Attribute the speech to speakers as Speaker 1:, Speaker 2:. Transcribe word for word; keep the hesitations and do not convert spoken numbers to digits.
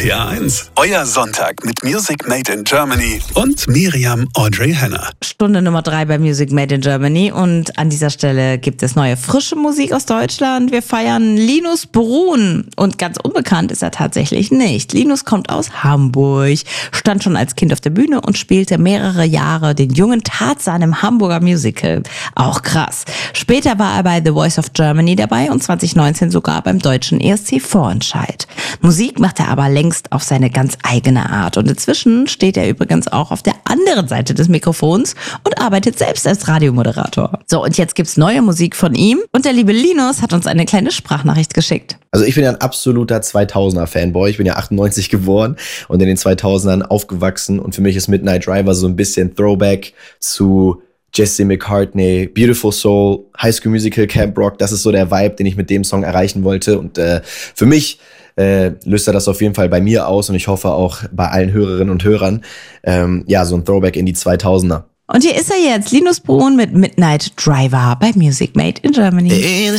Speaker 1: P R eins. Euer Sonntag mit Music Made in Germany und Miriam Audrey Henner.
Speaker 2: Stunde Nummer drei bei Music Made in Germany und an dieser Stelle gibt es neue frische Musik aus Deutschland. Wir feiern Linus Bruhn und ganz unbekannt ist er tatsächlich nicht. Linus kommt aus Hamburg, stand schon als Kind auf der Bühne und spielte mehrere Jahre den jungen Tarzan im Hamburger Musical. Auch krass. Später war er bei The Voice of Germany dabei und zwanzig neunzehn sogar beim deutschen E S C Vorentscheid. Musik macht er aber längst auf seine ganz eigene Art und inzwischen steht er übrigens auch auf der anderen Seite des Mikrofons und arbeitet selbst als Radiomoderator. So, und jetzt gibt's neue Musik von ihm und der liebe Linus hat uns eine kleine Sprachnachricht geschickt.
Speaker 3: Also ich bin ja ein absoluter zweitausender-Fanboy. Ich bin ja achtundneunzig geboren und in den zweitausendern aufgewachsen und für mich ist Midnight Driver so ein bisschen Throwback zu Jesse McCartney, Beautiful Soul, High School Musical, Camp Rock. Das ist so der Vibe, den ich mit dem Song erreichen wollte und äh, für mich äh, löst er das auf jeden Fall bei mir aus und ich hoffe auch bei allen Hörerinnen und Hörern. Ähm, ja, so ein Throwback in die zweitausender.
Speaker 2: Und hier ist er jetzt, Linus Bruhn mit Midnight Driver bei Music Made in Germany.